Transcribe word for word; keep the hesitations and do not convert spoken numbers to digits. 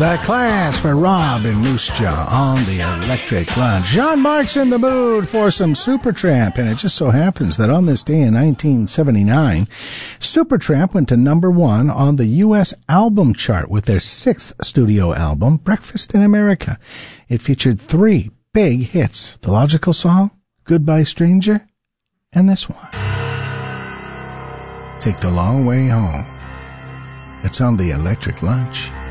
The Clash for Rob and Moose Jaw on the Electric Lunch. John Mark's in the mood for some Supertramp, and it just so happens that on this day in nineteen seventy-nine, Supertramp went to number one on the U S album chart with their sixth studio album, Breakfast in America. It featured three big hits: The Logical Song, Goodbye Stranger, and this one, Take the Long Way Home. It's on the Electric Lunch.